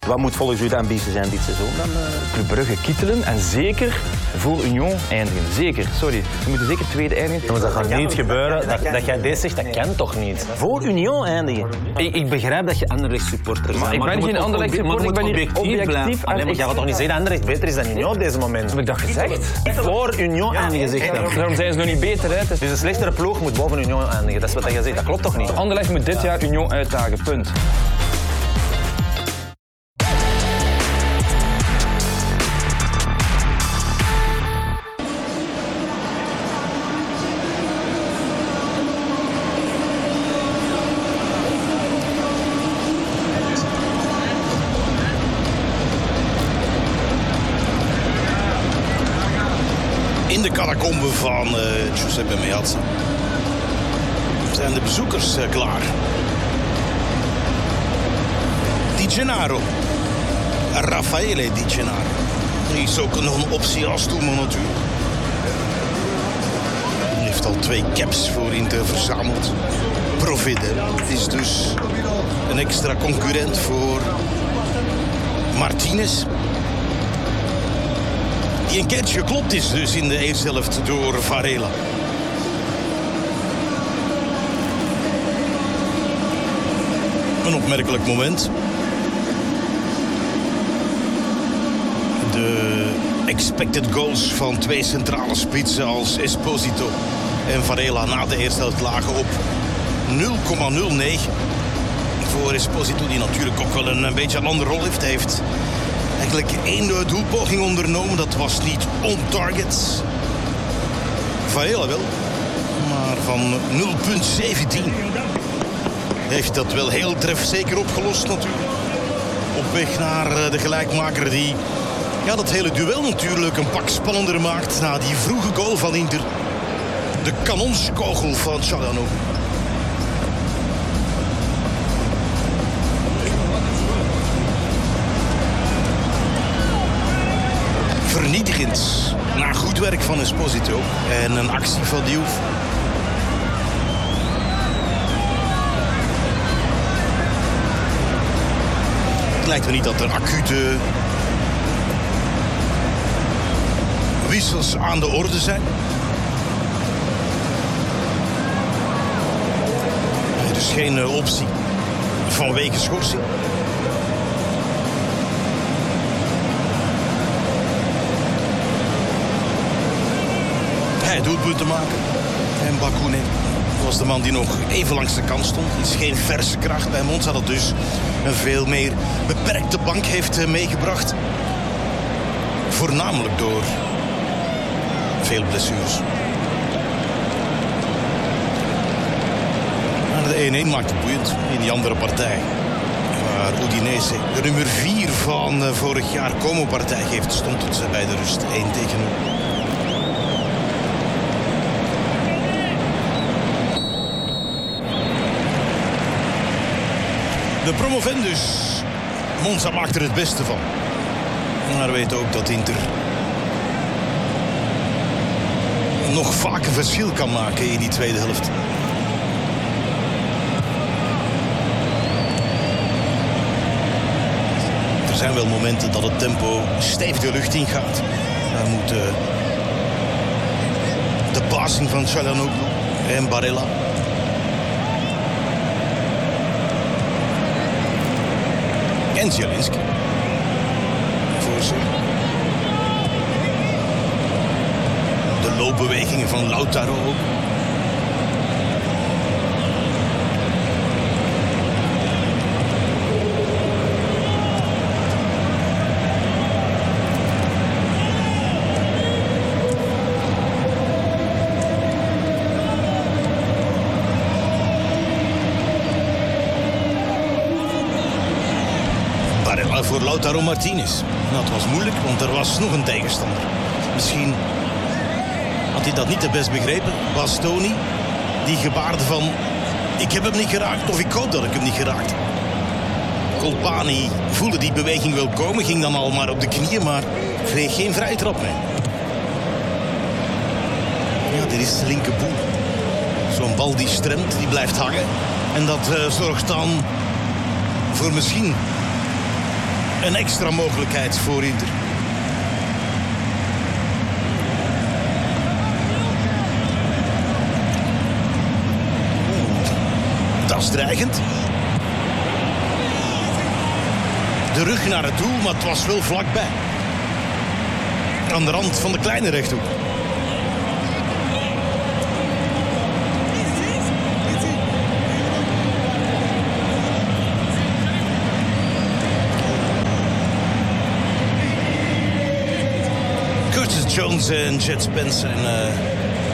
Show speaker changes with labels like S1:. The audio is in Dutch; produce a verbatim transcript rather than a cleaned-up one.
S1: Wat moet volgens u de ambitie zijn dit seizoen dan? Uh...
S2: Club Brugge kittelen en zeker voor Union eindigen. Zeker, sorry. We moeten zeker tweede eindigen.
S3: Maar dat gaat niet dat gebeuren. Dat, dat, dat jij dit zegt, dat nee. kan toch niet?
S1: Voor Union eindigen?
S3: Ik, ik begrijp dat je Anderlecht supporter bent.
S2: Maar ik ben geen Anderlecht supporter, ik ben hier objectief. objectief
S3: ah, nee, maar jij gaat toch niet zeggen dat Anderlecht beter is dan Union op deze moment?
S2: Heb ik dat gezegd?
S3: Voor Union eindigen, zeg je.
S2: Daarom zijn ze nog niet beter. Hè.
S3: Dus een slechtere ploeg moet boven Union eindigen. Dat is wat je zegt. Dat klopt toch niet?
S2: Anderlecht moet dit jaar Union uitdagen, punt.
S4: In de catacombe van uh, Giuseppe Meazza zijn de bezoekers uh, klaar. Di Gennaro. Raffaele Di Gennaro. Die is ook nog een optie als doelman natuurlijk. Hij heeft al twee caps voor Inter verzameld. Provide is dus een extra concurrent voor Martinez. Die een catch geklopt is dus in de eerste helft door Varela. Een opmerkelijk moment. De expected goals van twee centrale spitsen als Esposito en Varela na de eerste helft lagen op nul komma nul negen. Voor Esposito, die natuurlijk ook wel een, een beetje een andere rol heeft. Hij heeft eigenlijk één doelpoging ondernomen. Dat was niet on target. Varela wel. Maar van nul komma zeventien heeft dat wel heel trefzeker opgelost natuurlijk. Op weg naar de gelijkmaker die ja, dat hele duel natuurlijk een pak spannender maakt na die vroege goal van Inter. De kanonskogel van Çalhanoğlu. Vernietigend. Na goed werk van Esposito. En een actie van Diouf. Het lijkt me niet dat er acute wissels aan de orde zijn. Dus geen uh, optie vanwege schorsing. Hij doelpunten maken. En Bakune was de man die nog even langs de kant stond. Is geen verse kracht bij Monza, dat dus een veel meer beperkte bank heeft meegebracht. Voornamelijk door veel blessures. En de één-één maakt het boeiend in die andere partij. Waar Udinese de nummer vier van vorig jaar Como-partij geeft, stond het bij de rust één tegen nul. De promovendus. Monza maakt er het beste van. Maar we weten ook dat Inter nog vaak een verschil kan maken in die tweede helft. Er zijn wel momenten dat het tempo stijf de lucht in gaat. Dan moet uh, de passing van Çalhanoğlu en Barella. En Zielinski. Voor zich. De loopbewegingen van Lautaro ook. Voor Lautaro Martinez. Nou, het was moeilijk, want er was nog een tegenstander. Misschien had hij dat niet te best begrepen. Bastoni, die gebaarde van ik heb hem niet geraakt of ik hoop dat ik hem niet geraakt. Colpani voelde die beweging wel komen, ging dan al maar op de knieën, maar kreeg geen vrije trap mee. Ja, dit is de linkerboel. Zo'n bal die stremt, die blijft hangen. En dat uh, zorgt dan voor misschien een extra mogelijkheid voor Inter. Dat is dreigend. De rug naar het doel, maar het was wel vlakbij. Aan de rand van de kleine rechthoek. Curtis Jones en Jet Spence zijn uh,